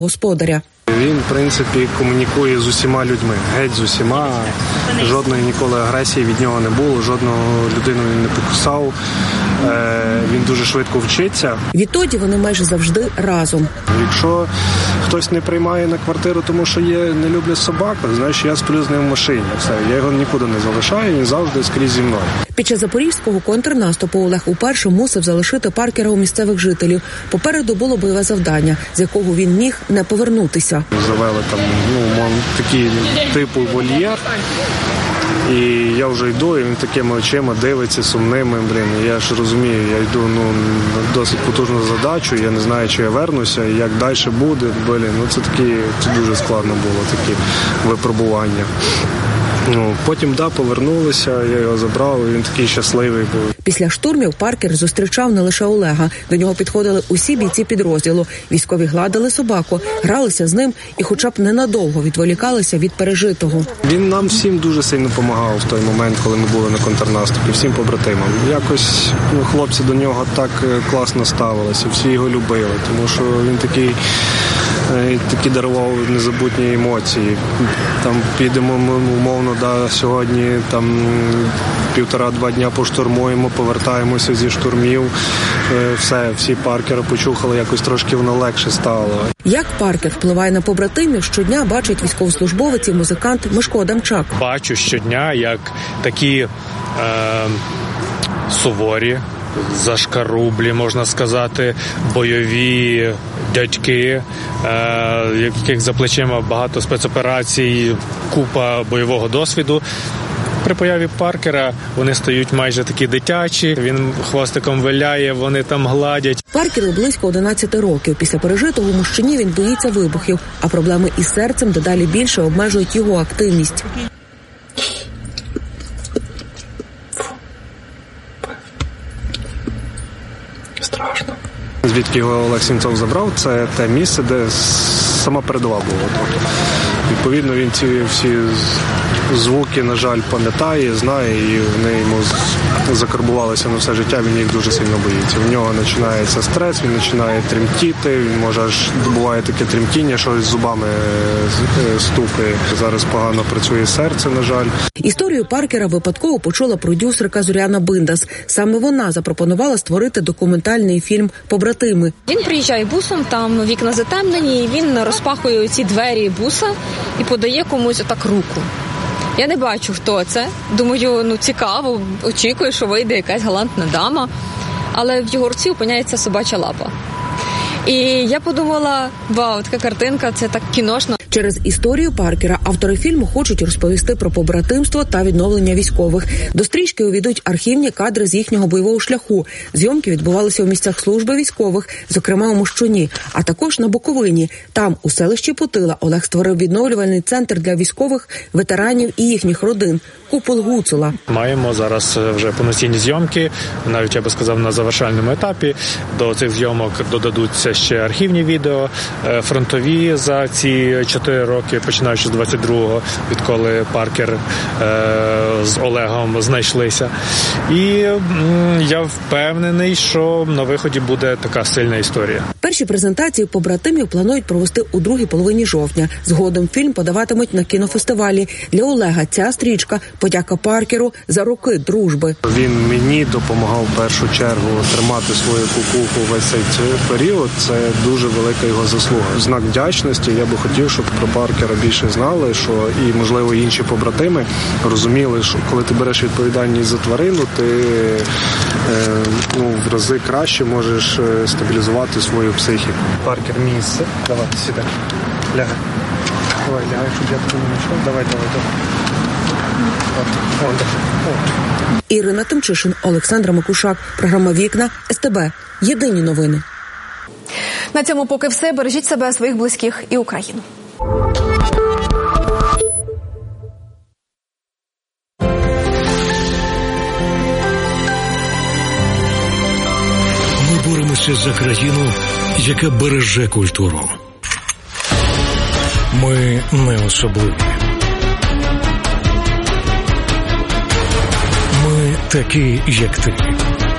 господаря. Він, в принципі, комунікує з усіма людьми, геть з усіма. Жодної ніколи агресії від нього не було, жодного людину він не покусав. Він дуже швидко вчиться. Відтоді вони майже завжди разом. Якщо хтось не приймає на квартиру, тому що не люблять собак, значить я сплю з ним в машині. Все, я його нікуди не залишаю, він завжди скрізь зі мною. Під час запорізького контрнаступу Олег уперше мусив залишити Паркера у місцевих жителів. Попереду було бойове завдання, з якого він міг не повернутися. Завели там, такий типу вольєр. І я вже йду, і він такими очима дивиться, сумними, я ж розумію, я йду на досить потужну задачу, я не знаю, чи я вернуся, і як далі буде, це дуже складно було, такі випробування. Потім, повернулися, я його забрав, і він такий щасливий був. Після штурмів Паркер зустрічав не лише Олега. До нього підходили усі бійці підрозділу. Військові гладили собаку, гралися з ним і хоча б ненадовго відволікалися від пережитого. Він нам всім дуже сильно допомагав в той момент, коли ми були на контрнаступі, всім побратимам. Якось хлопці до нього так класно ставилися, всі його любили, тому що він такі дарував незабутні емоції. Там підемо, умовно, сьогодні 1,5-2 дня поштурмуємо, повертаємося зі штурмів. Всі Паркера почухали, якось трошки воно легше стало. Як Паркер впливає на побратимів, щодня бачить військовослужбовець і музикант Мишко Адамчак. Бачу щодня, як такі суворі, зашкарублі, можна сказати, бойові дядьки, яких за плечима багато спецоперацій, купа бойового досвіду. При появі Паркера вони стають майже такі дитячі, він хвостиком виляє, вони там гладять. Паркеру близько 11 років. Після пережитого у мужчині він боїться вибухів, а проблеми із серцем дедалі більше обмежують його активність. Страшно. Звідки його Олег Сінцов забрав, це те місце, де сама передова була. Відповідно, він ці всі звуки, на жаль, пам'ятає, знає, і вони йому закарбувалися на все життя, він їх дуже сильно боїться. В нього починається стрес, він починає тремтіти, він може аж буває таке тремтіння, що з зубами стукає. Зараз погано працює серце, на жаль. Історію Паркера випадково почула продюсерка Зоряна Биндас. Саме вона запропонувала створити документальний фільм «Побратими». Він приїжджає бусом, там вікна затемнені, і він розпахує ці двері буса і подає комусь отак руку. Я не бачу, хто це. Думаю, цікаво, очікую, що вийде якась галантна дама. Але в його руці опиняється собача лапа. І я подумала, вау, така картинка, це так кіношно. Через історію Паркера автори фільму хочуть розповісти про побратимство та відновлення військових. До стрічки увійдуть архівні кадри з їхнього бойового шляху. Зйомки відбувалися у місцях служби військових, зокрема у Мощуні, а також на Буковині. Там, у селищі Путила, Олег створив відновлювальний центр для військових, ветеранів і їхніх родин – «Купол Гуцула». Маємо зараз вже повноцінні зйомки, навіть, я би сказав, на завершальному етапі. До цих зйомок додадуться ще архівні відео, фронтові за ці 4 роки, починаючи з 22-го, відколи Паркер з Олегом знайшлися. І я впевнений, що на виході буде така сильна історія. Перші презентації побратимів планують провести у другій половині жовтня. Згодом фільм подаватимуть на кінофестивалі. Для Олега ця стрічка – подяка Паркеру за роки дружби. Він мені допомагав в першу чергу тримати свою кукуху весь цей період. Це дуже велика його заслуга. Знак вдячності. Я би хотів, щоб про Паркера більше знали, що і, можливо, інші побратими розуміли, що коли ти береш відповідальність за тварину, ти в рази краще можеш стабілізувати свою психіку. Паркер, місце. Давай, сідай. Лягай. Давай, лягай, щоб я тобі не мішав. Давай. Ірина Тимчишин, Олександр Макушак. Програма «Вікна», СТБ. Єдині новини. На цьому поки все. Бережіть себе, своїх близьких і Україну. Ми боремося за країну, яка береже культуру. Ми не особливі. Ми такі, як ти.